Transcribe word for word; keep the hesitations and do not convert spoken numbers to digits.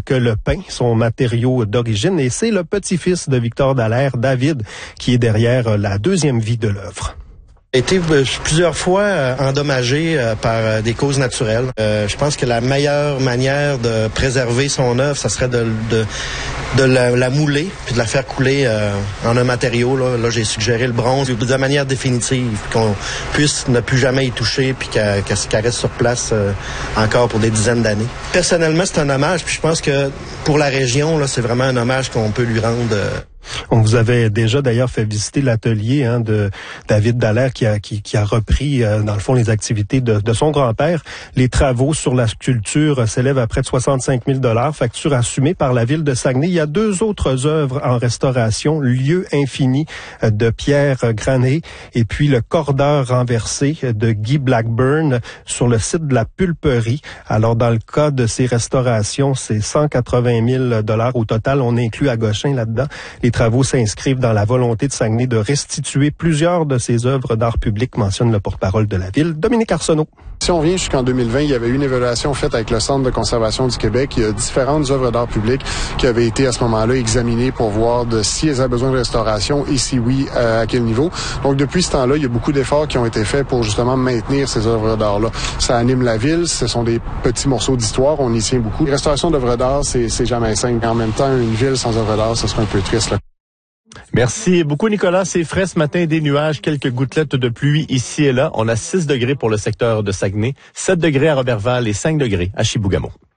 que le pain, son matériau d'origine, et c'est le petit-fils de Victor Dallaire, David, qui est derrière la deuxième vie de l'œuvre. J'ai été plusieurs fois euh, endommagé euh, par euh, des causes naturelles. Euh, je pense que la meilleure manière de préserver son œuvre, ça serait de, de, de la, la mouler puis de la faire couler euh, en un matériau. Là, là j'ai suggéré le bronze de manière définitive, qu'on puisse ne plus jamais y toucher puis qu'elle, qu'elle reste sur place euh, encore pour des dizaines d'années. Personnellement, c'est un hommage, puis je pense que pour la région, là, c'est vraiment un hommage qu'on peut lui rendre. Euh, On vous avait déjà d'ailleurs fait visiter l'atelier hein, de David Dallaire qui a, qui, qui a repris euh, dans le fond les activités de, de son grand-père. Les travaux sur la sculpture s'élèvent à près de soixante-cinq mille dollars, facture assumée par la ville de Saguenay. Il y a deux autres œuvres en restauration, Lieu infini de Pierre Granet et puis le Cordeur renversé de Guy Blackburn sur le site de la Pulperie. Alors dans le cas de ces restaurations, c'est cent quatre-vingt mille dollars au total. On inclut à Goshin là-dedans. Les travaux s'inscrivent dans la volonté de Saguenay de restituer plusieurs de ses œuvres d'art public, mentionne le porte-parole de la ville, Dominique Arsenault. Si on vient jusqu'en deux mille vingt, il y avait eu une évaluation faite avec le Centre de conservation du Québec. Il y a différentes œuvres d'art public qui avaient été à ce moment-là examinées pour voir de si elles avaient besoin de restauration et si oui, à quel niveau. Donc depuis ce temps-là, il y a beaucoup d'efforts qui ont été faits pour justement maintenir ces œuvres d'art-là. Ça anime la ville, ce sont des petits morceaux d'histoire, on y tient beaucoup. La restauration d'œuvres d'art, c'est, c'est jamais simple. En même temps, une ville sans œuvres d'art, ce serait un peu triste, là. Merci beaucoup, Nicolas. C'est frais ce matin, des nuages, quelques gouttelettes de pluie ici et là. On a six degrés pour le secteur de Saguenay, sept degrés à Roberval et cinq degrés à Chibougamau.